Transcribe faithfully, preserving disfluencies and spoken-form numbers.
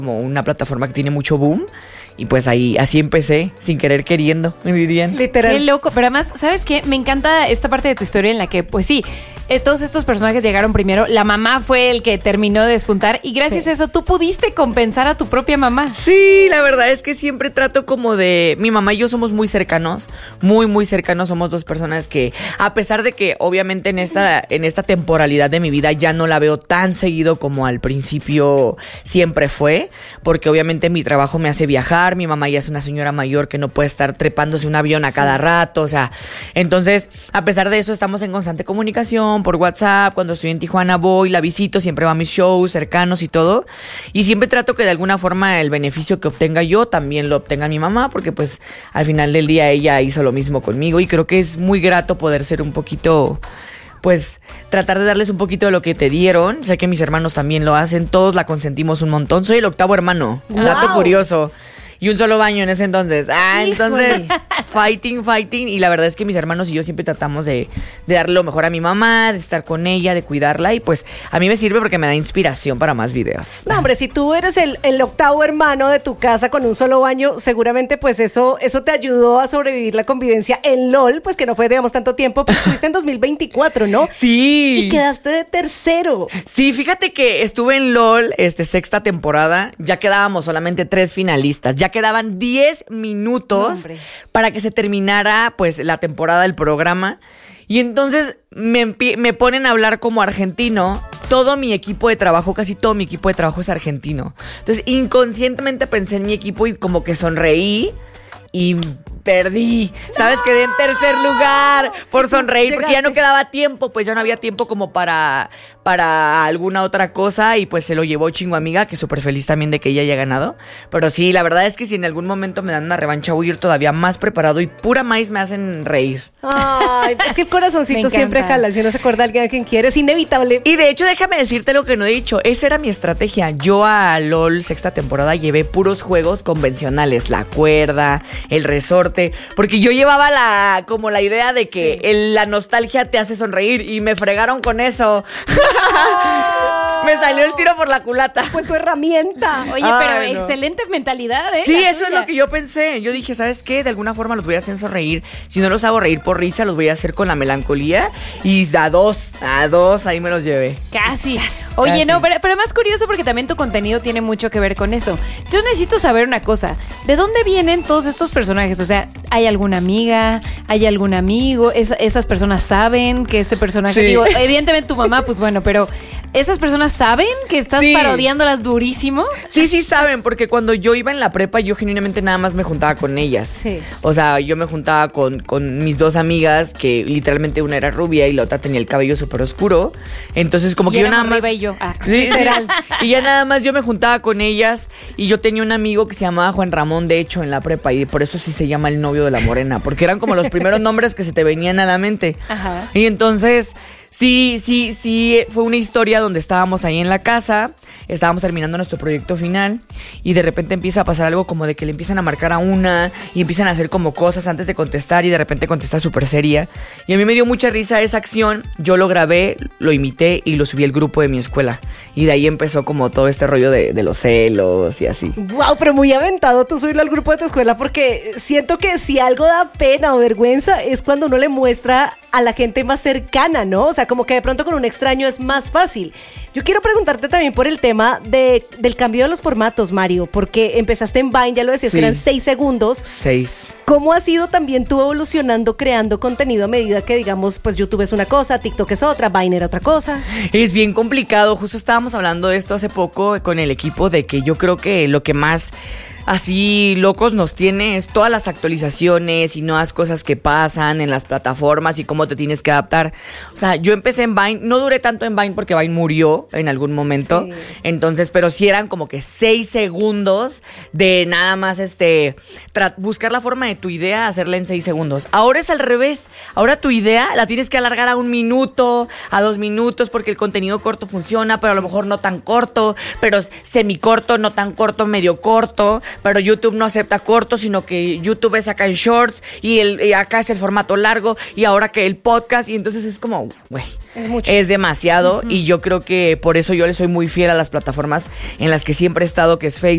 como una plataforma que tiene mucho boom. Y pues ahí, así empecé, sin querer queriendo, me dirían. Literal. Qué loco, pero además, ¿sabes qué? Me encanta esta parte de tu historia en la que, pues sí, eh, todos estos personajes llegaron primero, la mamá fue el que terminó de despuntar y gracias sí. a eso tú pudiste compensar a tu propia mamá. Sí, la verdad es que siempre trato como de... Mi mamá y yo somos muy cercanos, muy, muy cercanos, somos dos personas que, a pesar de que obviamente en esta, en esta temporalidad de mi vida ya no la veo tan seguido como al principio siempre fue, porque obviamente mi trabajo me hace viajar. Mi mamá ya es una señora mayor que no puede estar trepándose un avión a cada sí. rato, o sea, entonces, a pesar de eso, estamos en constante comunicación por WhatsApp. Cuando estoy en Tijuana voy, la visito, siempre va a mis shows cercanos y todo, y siempre trato que de alguna forma el beneficio que obtenga yo también lo obtenga mi mamá, porque pues al final del día ella hizo lo mismo conmigo y creo que es muy grato poder ser un poquito... pues tratar de darles un poquito de lo que te dieron. Sé que mis hermanos también lo hacen, todos la consentimos un montón. Soy el octavo hermano, wow. Dato curioso. Y un solo baño en ese entonces. Ah, entonces, fighting, fighting. Y la verdad es que mis hermanos y yo siempre tratamos de, de darle lo mejor a mi mamá, de estar con ella, de cuidarla. Y pues a mí me sirve porque me da inspiración para más videos. No, hombre, si tú eres el, el octavo hermano de tu casa con un solo baño, seguramente pues eso, eso te ayudó a sobrevivir la convivencia en LOL, pues que no fue, digamos, tanto tiempo. Pues estuviste en dos mil veinticuatro, ¿no? Sí. Y quedaste de tercero. Sí, fíjate que estuve en LOL, este, sexta temporada. Ya quedábamos solamente tres finalistas. Ya quedaban diez minutos no, para que se terminara pues la temporada del programa. Y entonces me, me ponen a hablar como argentino. Todo mi equipo de trabajo, casi todo mi equipo de trabajo es argentino. Entonces inconscientemente pensé en mi equipo y como que sonreí y perdí. ¿Sabes? ¡No! Quedé en tercer lugar por sonreír, porque ya no quedaba tiempo, pues ya no había tiempo como para, para alguna otra cosa y pues se lo llevó Chingo Amiga, que súper feliz también de que ella haya ganado. Pero sí, la verdad es que si en algún momento me dan una revancha voy a ir todavía más preparado y pura maíz me hacen reír. Ay, es que el corazoncito siempre jala, si uno se acuerda de alguien a quien quiere, es inevitable. Y de hecho, déjame decirte lo que no he dicho, esa era mi estrategia. Yo a LOL sexta temporada llevé puros juegos convencionales, la cuerda, el resorte, porque yo llevaba la como la idea de que sí. el, la nostalgia te hace sonreír y me fregaron con eso. Oh. Me salió el tiro por la culata. Fue tu herramienta. Oye, Ay, pero no. excelente mentalidad, ¿eh? Sí, eso tuya. Es lo que yo pensé. Yo dije, ¿sabes qué? De alguna forma los voy a hacer sonreír. Si no los hago reír por risa, los voy a hacer con la melancolía. Y a dos, a dos, ahí me los llevé. Casi. Oye, Casi. no, pero, pero más curioso porque también tu contenido tiene mucho que ver con eso. Yo necesito saber una cosa. ¿De dónde vienen todos estos personajes? O sea, ¿hay alguna amiga? ¿Hay algún amigo? ¿Es, ¿Esas personas saben que este personaje... Sí. Digo, evidentemente tu mamá, pues bueno, pero... ¿Esas personas saben que estás sí. parodiándolas durísimo? Sí, sí saben, porque cuando yo iba en la prepa, yo genuinamente nada más me juntaba con ellas. Sí. O sea, yo me juntaba con, con mis dos amigas, que literalmente una era rubia y la otra tenía el cabello súper oscuro. Entonces, como y que yo nada más... Y yo. Ah. Sí, literal. Y ya nada más yo me juntaba con ellas. Y yo tenía un amigo que se llamaba Juan Ramón, de hecho, en la prepa. Y por eso sí se llama el novio de la morena. Porque eran como los primeros nombres que se te venían a la mente. Ajá. Y entonces... Sí, sí, sí, fue una historia donde estábamos ahí en la casa, estábamos terminando nuestro proyecto final y de repente empieza a pasar algo como de que le empiezan a marcar a una y empiezan a hacer como cosas antes de contestar y de repente contesta súper seria. Y a mí me dio mucha risa esa acción, yo lo grabé, lo imité y lo subí al grupo de mi escuela. Y de ahí empezó como todo este rollo de, de los celos y así. Wow, pero muy aventado tú subirlo al grupo de tu escuela, porque siento que si algo da pena o vergüenza es cuando uno le muestra a la gente más cercana, ¿no? O sea, como que de pronto con un extraño es más fácil. Yo quiero preguntarte también por el tema de, del cambio de los formatos, Mario, porque empezaste en Vine, ya lo decías, sí. que eran seis segundos. Seis. ¿Cómo ha sido también tú evolucionando, creando contenido a medida que, digamos, pues YouTube es una cosa, TikTok es otra, Vine era otra cosa? Es bien complicado. Justo estábamos hablando de esto hace poco con el equipo, de que yo creo que lo que más... así locos nos tiene es todas las actualizaciones y nuevas cosas que pasan en las plataformas y cómo te tienes que adaptar. O sea, yo empecé en Vine, no duré tanto en Vine porque Vine murió en algún momento. Sí. Entonces, pero sí eran como que seis segundos de nada más este tra- buscar la forma de tu idea, hacerla en seis segundos. Ahora es al revés. Ahora tu idea la tienes que alargar a un minuto, a dos minutos, porque el contenido corto funciona, pero a lo mejor no tan corto, pero semicorto, no tan corto, medio corto. pero YouTube no acepta cortos, sino que YouTube es acá en shorts y, el, y acá es el formato largo y ahora que el podcast y entonces es como, güey, es, es demasiado uh-huh. y yo creo que por eso yo le soy muy fiel a las plataformas en las que siempre he estado, que es Facebook,